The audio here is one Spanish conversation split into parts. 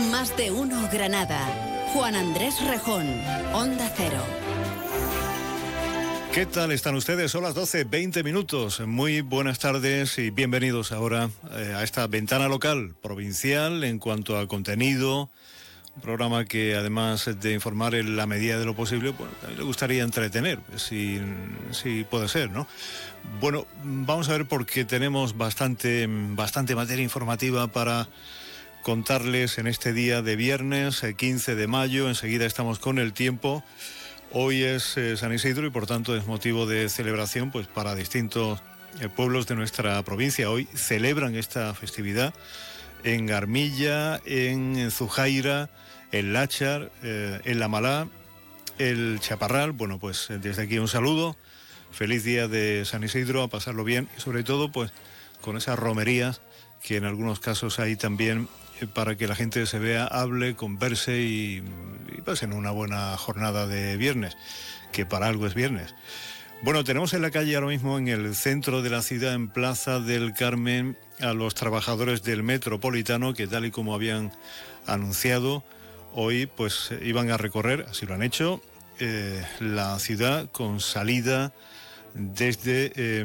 Más de uno Granada. Juan Andrés Rejón, Onda Cero. ¿Qué tal están ustedes? Son las 12:20 minutos. Muy buenas tardes y bienvenidos ahora a esta ventana local, provincial, en cuanto a contenido. Un programa que, además de informar en la medida de lo posible, bueno, también le gustaría entretener, si puede ser, ¿no? Bueno, vamos a ver, porque tenemos bastante materia informativa para contarles en este día de viernes, 15 de mayo. Enseguida estamos con el tiempo. Hoy es San Isidro y por tanto es motivo de celebración pues para distintos pueblos de nuestra provincia. Hoy celebran esta festividad en Armilla, en Zujaira, en Láchar, en La Malá, el Chaparral. Bueno, pues desde aquí un saludo, feliz día de San Isidro, a pasarlo bien y sobre todo pues con esas romerías que en algunos casos hay también, para que la gente se vea, hable, converse y pasen una buena jornada de viernes, que para algo es viernes. Bueno, tenemos en la calle ahora mismo, en el centro de la ciudad, en Plaza del Carmen, a los trabajadores del Metropolitano que, tal y como habían anunciado, hoy pues iban a recorrer, así lo han hecho, la ciudad con salida desde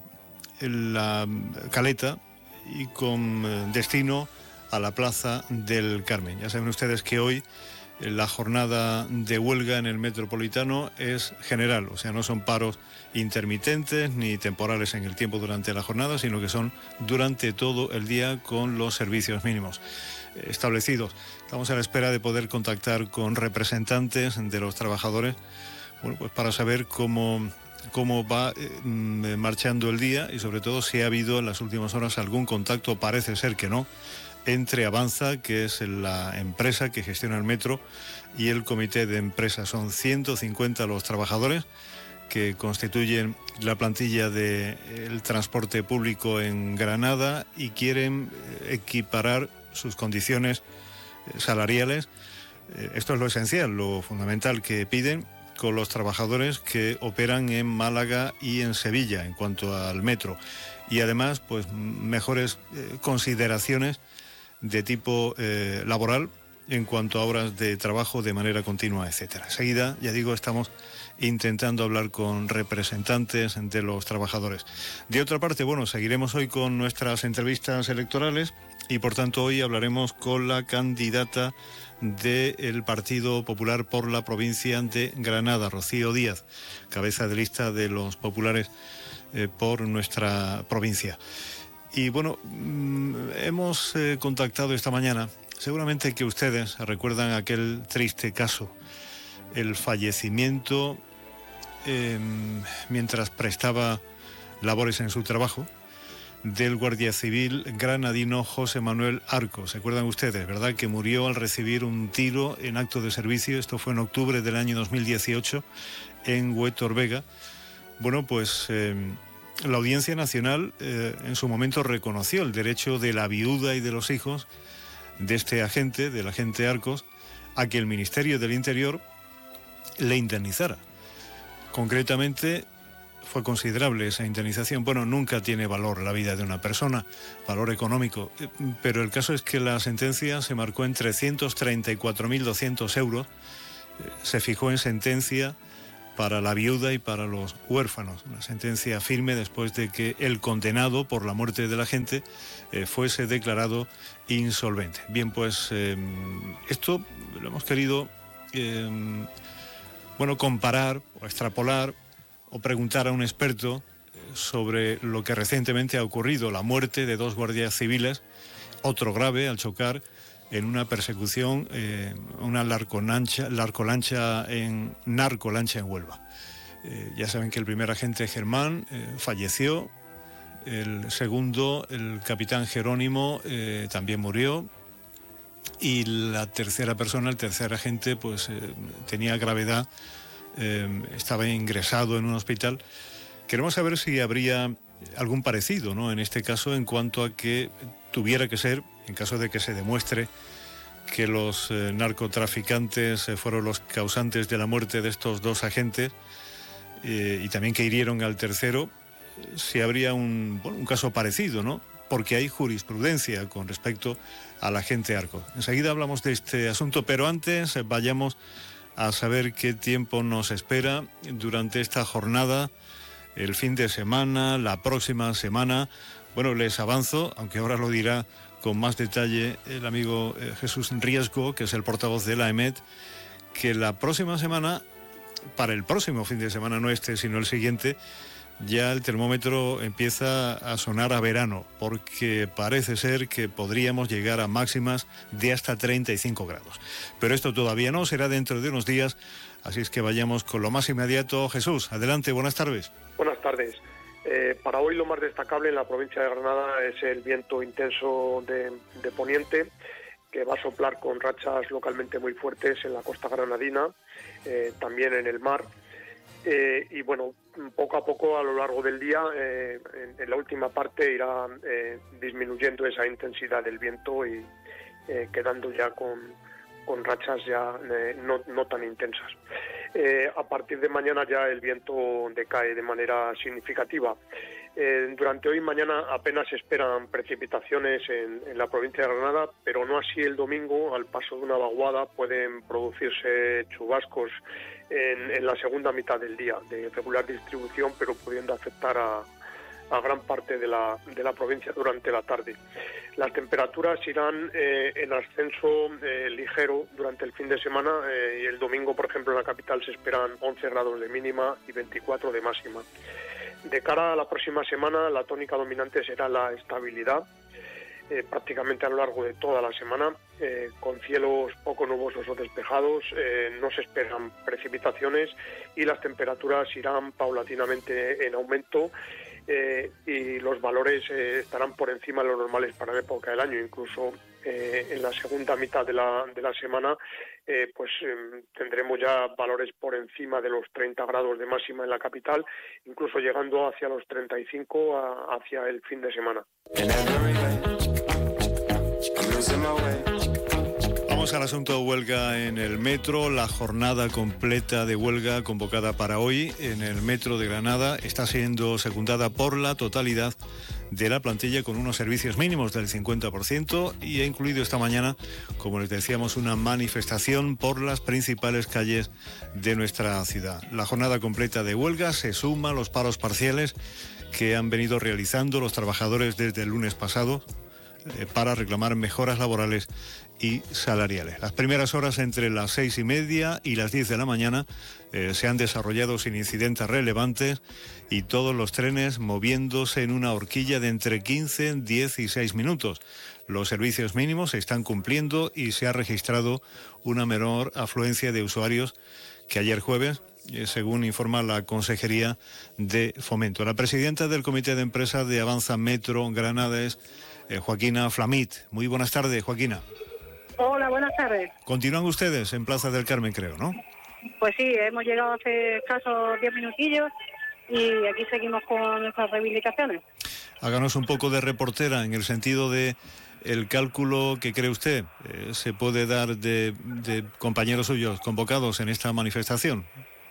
la Caleta y con destino a la Plaza del Carmen. Ya saben ustedes que hoy la jornada de huelga en el Metropolitano es general, o sea, no son paros intermitentes ni temporales en el tiempo durante la jornada, sino que son durante todo el día con los servicios mínimos establecidos. Estamos a la espera de poder contactar con representantes de los trabajadores, bueno, pues para saber cómo va marchando el día y sobre todo si ha habido en las últimas horas algún contacto. Parece ser que no, entre Avanza, que es la empresa que gestiona el metro, y el comité de empresa. Son 150 los trabajadores que constituyen la plantilla del transporte público en Granada y quieren equiparar sus condiciones salariales. Esto es lo esencial, lo fundamental que piden, con los trabajadores que operan en Málaga y en Sevilla en cuanto al metro. Y además, pues mejores consideraciones de tipo laboral en cuanto a horas de trabajo de manera continua, etcétera. Enseguida, ya digo, estamos intentando hablar con representantes de los trabajadores. De otra parte, bueno, seguiremos hoy con nuestras entrevistas electorales y por tanto hoy hablaremos con la candidata del Partido Popular por la provincia de Granada, Rocío Díaz, cabeza de lista de los populares por nuestra provincia. Y bueno, hemos contactado esta mañana, seguramente que ustedes recuerdan aquel triste caso, el fallecimiento mientras prestaba labores en su trabajo del guardia civil granadino José Manuel Arcos. ¿Se acuerdan ustedes, verdad?, que murió al recibir un tiro en acto de servicio. Esto fue en octubre del año 2018 en Huétor Vega. Bueno, pues la Audiencia Nacional en su momento reconoció el derecho de la viuda y de los hijos de este agente, del agente Arcos, a que el Ministerio del Interior le indemnizara. Concretamente, fue considerable esa indemnización. Bueno, nunca tiene valor la vida de una persona, valor económico, pero el caso es que la sentencia se marcó en 334.200 euros. Se fijó en sentencia para la viuda y para los huérfanos, una sentencia firme después de que el condenado por la muerte del agente fuese declarado insolvente. Bien, pues esto lo hemos querido comparar o extrapolar o preguntar a un experto sobre lo que recientemente ha ocurrido, la muerte de 2 guardias civiles, otro grave al chocar en una persecución, una narcolancha en Huelva. Ya saben que el primer agente, Germán, falleció. El segundo, el capitán Jerónimo, también murió. Y la tercera persona, el tercer agente, pues tenía gravedad, estaba ingresado en un hospital. Queremos saber si habría algún parecido, ¿no?, en este caso, en cuanto a que tuviera que ser, en caso de que se demuestre que los narcotraficantes fueron los causantes de la muerte de estos 2 agentes y también que hirieron al tercero, si habría un caso parecido, ¿no? Porque hay jurisprudencia con respecto a la gente Arcos. Enseguida hablamos de este asunto, pero antes vayamos a saber qué tiempo nos espera durante esta jornada, el fin de semana, la próxima semana. Bueno, les avanzo, aunque ahora lo dirá con más detalle el amigo Jesús Riesgo, que es el portavoz de la EMET, que la próxima semana, para el próximo fin de semana, no este, sino el siguiente, ya el termómetro empieza a sonar a verano, porque parece ser que podríamos llegar a máximas de hasta 35 grados. Pero esto todavía no, será dentro de unos días, así es que vayamos con lo más inmediato. Jesús, adelante, buenas tardes. Buenas tardes. Para hoy lo más destacable en la provincia de Granada es el viento intenso de poniente, que va a soplar con rachas localmente muy fuertes en la costa granadina, también en el mar. Y bueno, poco a poco a lo largo del día, en la última parte irá disminuyendo esa intensidad del viento y quedando ya con rachas ya no tan intensas. A partir de mañana ya el viento decae de manera significativa. Durante hoy y mañana apenas se esperan precipitaciones en la provincia de Granada, pero no así el domingo. Al paso de una vaguada pueden producirse chubascos en la segunda mitad del día, de regular distribución, pero pudiendo afectar a gran parte de la provincia durante la tarde. Las temperaturas irán en ascenso ligero durante el fin de semana y el domingo, por ejemplo, en la capital se esperan 11 grados de mínima y 24 de máxima. De cara a la próxima semana, la tónica dominante será la estabilidad, prácticamente a lo largo de toda la semana, con cielos poco nubosos o despejados. No se esperan precipitaciones y las temperaturas irán paulatinamente en aumento, y los valores estarán por encima de los normales para la época del año. Incluso en la segunda mitad de la semana tendremos ya valores por encima de los 30 grados de máxima en la capital, incluso llegando hacia los 35 hacia el fin de semana. Vamos al asunto de huelga en el metro. La jornada completa de huelga convocada para hoy en el metro de Granada está siendo secundada por la totalidad de la plantilla, con unos servicios mínimos del 50%, y ha incluido esta mañana, como les decíamos, una manifestación por las principales calles de nuestra ciudad. La jornada completa de huelga se suma a los paros parciales que han venido realizando los trabajadores desde el lunes pasado para reclamar mejoras laborales y salariales. Las primeras horas entre las 6:30 y las 10 de la mañana se han desarrollado sin incidentes relevantes, y todos los trenes moviéndose en una horquilla de entre 15, 10 y 6 minutos. Los servicios mínimos se están cumpliendo y se ha registrado una menor afluencia de usuarios que ayer jueves, según informa la Consejería de Fomento. La presidenta del Comité de Empresa de Avanza Metro Granada es Joaquina Flamit. Muy buenas tardes, Joaquina. Hola, buenas tardes. Continúan ustedes en Plaza del Carmen, creo, ¿no? Pues sí, hemos llegado hace escasos 10 minutillos y aquí seguimos con nuestras reivindicaciones. Háganos un poco de reportera en el sentido de el cálculo que cree usted se puede dar de compañeros suyos convocados en esta manifestación.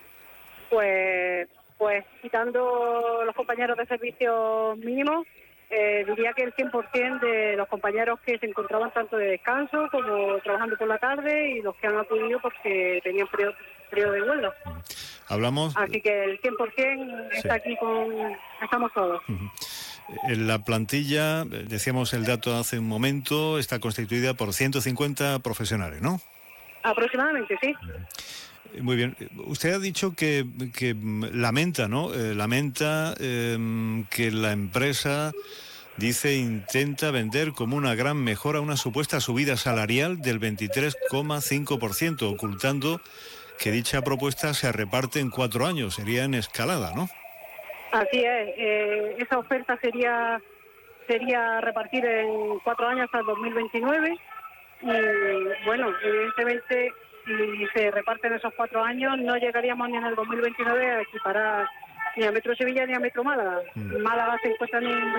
Pues quitando los compañeros de servicios mínimos, diría que el 100% de los compañeros que se encontraban tanto de descanso como trabajando por la tarde, y los que han acudido porque tenían periodo de huelga. Hablamos. Así que el 100% está aquí estamos todos. La plantilla, decíamos el dato hace un momento, está constituida por 150 profesionales, ¿no? Aproximadamente, sí. Muy bien. Usted ha dicho que lamenta, ¿no? Lamenta que la empresa, dice, intenta vender como una gran mejora una supuesta subida salarial del 23,5%, ocultando que dicha propuesta se reparte en 4 años. Sería en escalada, ¿no? Así es. Esa oferta sería repartir en 4 años hasta el 2029. Y bueno, evidentemente, si se reparten esos 4 años, no llegaríamos ni en el 2029 a equiparar ni a Metro Sevilla ni a Metro Málaga. Málaga se encuentra en un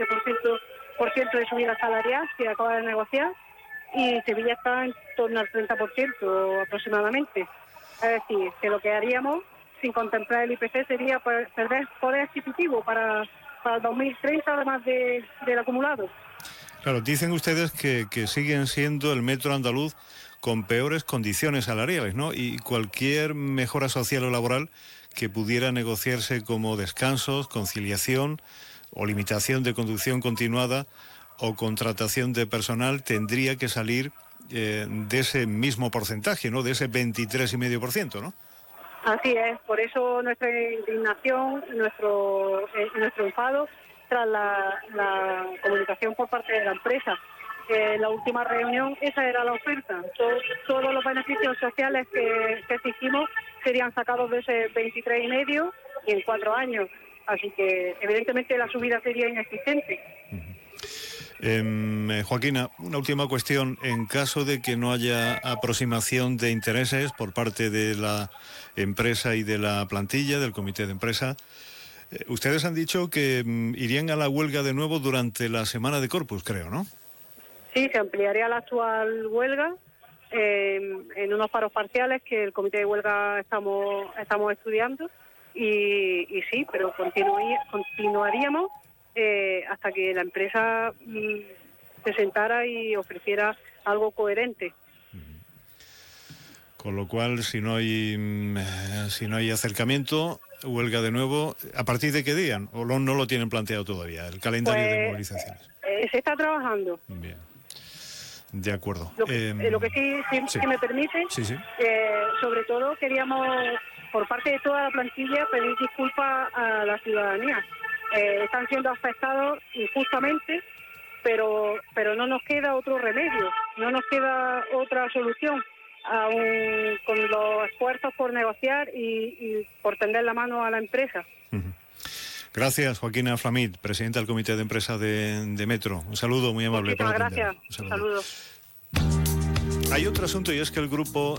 27% de subida salarial que acaba de negociar, y Sevilla está en torno al 30% aproximadamente. Es decir, que lo que haríamos, sin contemplar el IPC, sería perder poder adquisitivo para el 2030, además del acumulado. Claro, dicen ustedes que siguen siendo el metro andaluz con peores condiciones salariales, ¿no? Y cualquier mejora social o laboral que pudiera negociarse como descansos, conciliación o limitación de conducción continuada o contratación de personal tendría que salir de ese mismo porcentaje, ¿no? De ese 23,5%, ¿no? Así es, por eso nuestra indignación, nuestro enfado tras la comunicación por parte de la empresa. En la última reunión esa era la oferta. Todos los beneficios sociales que exigimos serían sacados de ese 23,5 y en 4 años. Así que evidentemente la subida sería inexistente. Joaquina, una última cuestión. En caso de que no haya aproximación de intereses por parte de la empresa y de la plantilla, del comité de empresa, ustedes han dicho que irían a la huelga de nuevo durante la semana de Corpus, creo, ¿no? Sí, se ampliaría la actual huelga en unos paros parciales que el comité de huelga estamos estudiando y sí, pero continuaríamos hasta que la empresa se sentara y ofreciera algo coherente. Con lo cual, si no hay acercamiento, huelga de nuevo. ¿A partir de qué día? ¿O no lo tienen planteado todavía, el calendario de movilizaciones? Se está trabajando. Bien. De acuerdo. Lo que sí me permite, sí. Sobre todo queríamos, por parte de toda la plantilla, pedir disculpas a la ciudadanía. Están siendo afectados injustamente, pero no nos queda otro remedio, no nos queda otra solución, aún con los esfuerzos por negociar y por tender la mano a la empresa. Gracias, Joaquina Flamit, presidenta del Comité de Empresa de Metro. Un saludo muy amable. Muchísimas gracias. Un saludo. Hay otro asunto, y es que el grupo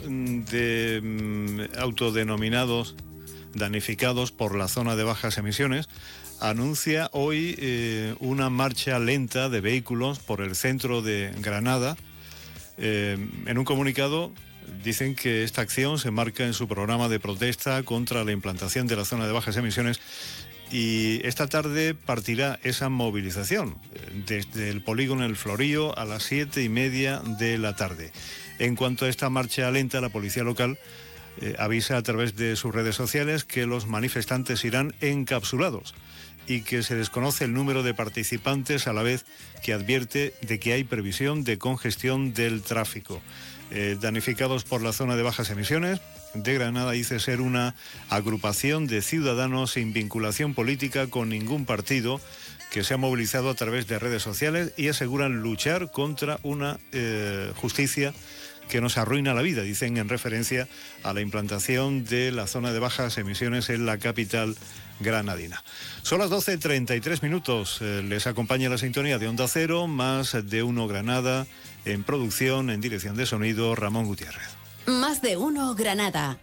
de autodenominados damnificados por la zona de bajas emisiones anuncia hoy una marcha lenta de vehículos por el centro de Granada. En un comunicado dicen que esta acción se marca en su programa de protesta contra la implantación de la zona de bajas emisiones, y esta tarde partirá esa movilización desde el polígono El Florío a las 7:30 de la tarde. En cuanto a esta marcha lenta, la policía local avisa a través de sus redes sociales que los manifestantes irán encapsulados y que se desconoce el número de participantes, a la vez que advierte de que hay previsión de congestión del tráfico. Damnificados por la zona de bajas emisiones de Granada dice ser una agrupación de ciudadanos sin vinculación política con ningún partido que se ha movilizado a través de redes sociales y aseguran luchar contra una justicia que nos arruina la vida, dicen en referencia a la implantación de la zona de bajas emisiones en la capital granadina. Son las 12:33 minutos. Les acompaña la sintonía de Onda Cero, Más de Uno Granada, en producción, en dirección de sonido, Ramón Gutiérrez. Más de Uno Granada,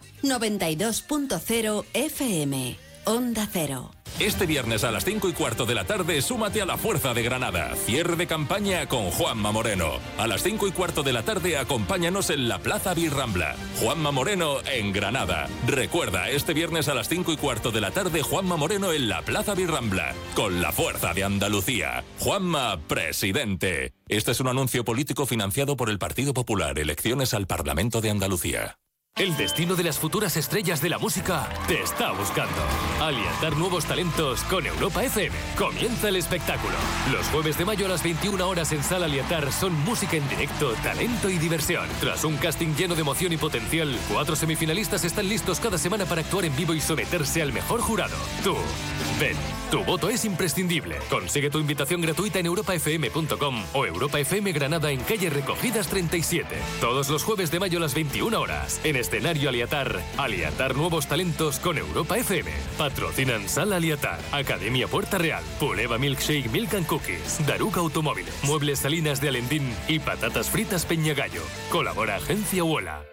92.0 FM, Onda Cero. Este viernes a las 5:15 de la tarde, súmate a la Fuerza de Granada. Cierre de campaña con Juanma Moreno. A las 5:15 de la tarde, acompáñanos en la Plaza Birrambla. Juanma Moreno en Granada. Recuerda, este viernes a las 5:15 de la tarde, Juanma Moreno en la Plaza Birrambla. Con la Fuerza de Andalucía. Juanma, presidente. Este es un anuncio político financiado por el Partido Popular. Elecciones al Parlamento de Andalucía. El destino de las futuras estrellas de la música te está buscando. Alientar nuevos talentos con Europa FM. Comienza el espectáculo. Los jueves de mayo a las 21 horas en Sala Alientar son música en directo, talento y diversión. Tras un casting lleno de emoción y potencial, 4 semifinalistas están listos cada semana para actuar en vivo y someterse al mejor jurado. Tú, ven. Tu voto es imprescindible. Consigue tu invitación gratuita en europafm.com o Europa FM Granada en calle Recogidas 37. Todos los jueves de mayo a las 21 horas. En escenario Aliatar. Aliatar nuevos talentos con Europa FM. Patrocinan Sala Aliatar, Academia Puerta Real, Puleva Milkshake Milk and Cookies, Daruca Automóviles, Muebles Salinas de Alendín y Patatas Fritas Peñagallo. Colabora Agencia Uola.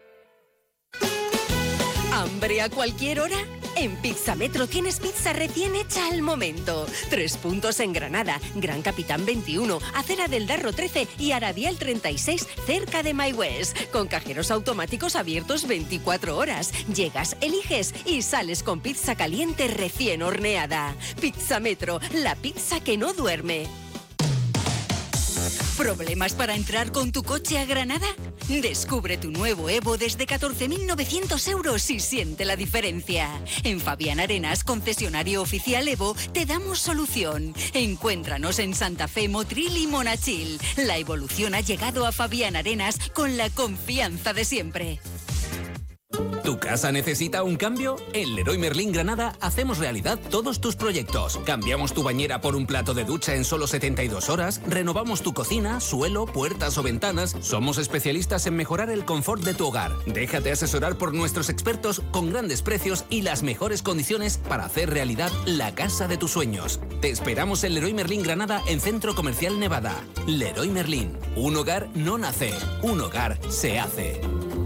¿Hambre a cualquier hora? En Pizzametro tienes pizza recién hecha al momento. 3 puntos en Granada, Gran Capitán 21, Acera del Darro 13 y Arabial 36, cerca de My West. Con cajeros automáticos abiertos 24 horas. Llegas, eliges y sales con pizza caliente recién horneada. Pizzametro, la pizza que no duerme. ¿Problemas para entrar con tu coche a Granada? Descubre tu nuevo Evo desde 14.900 euros y siente la diferencia. En Fabián Arenas, concesionario oficial Evo, te damos solución. Encuéntranos en Santa Fe, Motril y Monachil. La evolución ha llegado a Fabián Arenas con la confianza de siempre. ¿Tu casa necesita un cambio? En Leroy Merlin Granada hacemos realidad todos tus proyectos. Cambiamos tu bañera por un plato de ducha en solo 72 horas, renovamos tu cocina, suelo, puertas o ventanas. Somos especialistas en mejorar el confort de tu hogar. Déjate asesorar por nuestros expertos con grandes precios y las mejores condiciones para hacer realidad la casa de tus sueños. Te esperamos en Leroy Merlin Granada en Centro Comercial Nevada. Leroy Merlin. Un hogar no nace, un hogar se hace.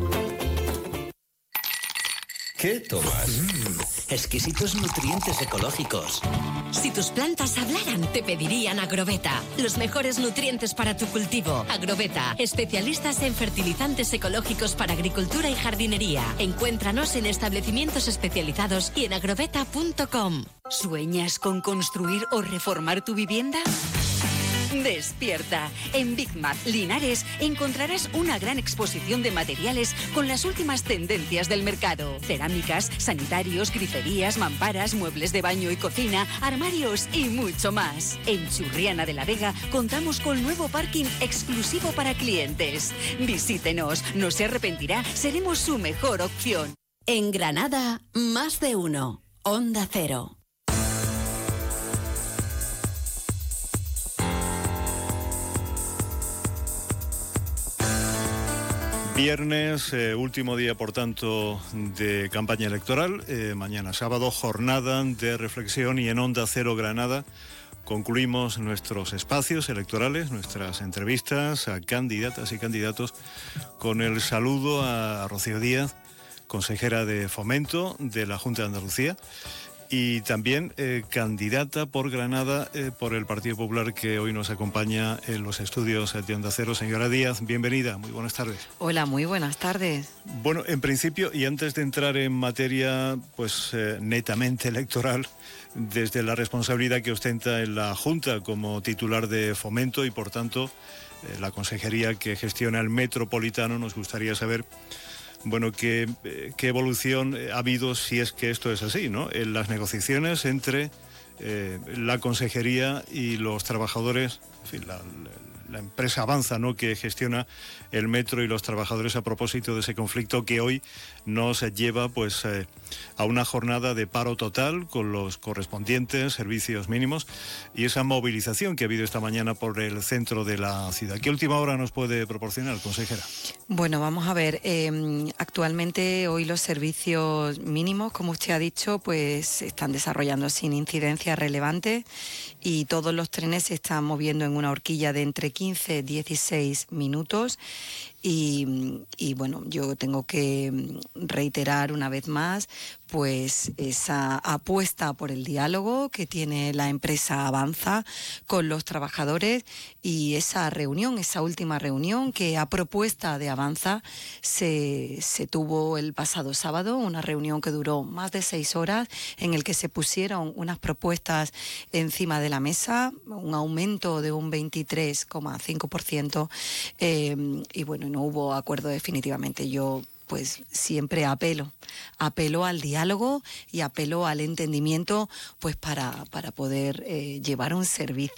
¿Qué tomas? Exquisitos nutrientes ecológicos. Si tus plantas hablaran, te pedirían Agroveta. Los mejores nutrientes para tu cultivo. Agroveta, especialistas en fertilizantes ecológicos para agricultura y jardinería. Encuéntranos en establecimientos especializados y en agroveta.com. ¿Sueñas con construir o reformar tu vivienda? Despierta. En Big Mac Linares encontrarás una gran exposición de materiales con las últimas tendencias del mercado. Cerámicas, sanitarios, griferías, mamparas, muebles de baño y cocina, armarios y mucho más. En Churriana de la Vega contamos con nuevo parking exclusivo para clientes. Visítenos, no se arrepentirá, seremos su mejor opción. En Granada, más de uno. Onda Cero. Viernes, último día, por tanto, de campaña electoral. Mañana sábado, jornada de reflexión, y en Onda Cero Granada concluimos nuestros espacios electorales, nuestras entrevistas a candidatas y candidatos, con el saludo a Rocío Díaz, consejera de Fomento de la Junta de Andalucía, y también candidata por Granada por el Partido Popular, que hoy nos acompaña en los estudios de Onda Cero. Señora Díaz, bienvenida, muy buenas tardes. Hola, muy buenas tardes. Bueno, en principio, y antes de entrar en materia pues netamente electoral, desde la responsabilidad que ostenta en la Junta como titular de Fomento y por tanto la consejería que gestiona el Metropolitano, nos gustaría saber, bueno, ¿qué evolución ha habido, si es que esto es así, ¿no?, en las negociaciones entre la consejería y los trabajadores? En fin, la empresa Avanza, ¿no?, que gestiona el metro, y los trabajadores, a propósito de ese conflicto que hoy nos lleva pues a una jornada de paro total con los correspondientes servicios mínimos, y esa movilización que ha habido esta mañana por el centro de la ciudad. ¿Qué última hora nos puede proporcionar, consejera? Bueno, vamos a ver, actualmente hoy los servicios mínimos, como usted ha dicho, pues se están desarrollando sin incidencia relevante, y todos los trenes se están moviendo en una horquilla de entre 15 y 16 minutos. Y bueno, yo tengo que reiterar una vez más pues esa apuesta por el diálogo que tiene la empresa Avanza con los trabajadores, y esa reunión, esa última reunión que a propuesta de Avanza se tuvo el pasado sábado, una reunión que duró más de 6 horas, en el que se pusieron unas propuestas encima de la mesa, un aumento de un 23,5%, y bueno, no hubo acuerdo definitivamente. Yo pues siempre apelo al diálogo y apelo al entendimiento, pues para poder llevar un servicio